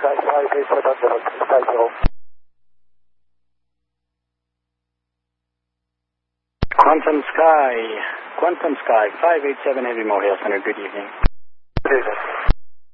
Sky 587, Sky Zero. Quantum Sky 587 Heavy Mohill Center, good evening. Good evening.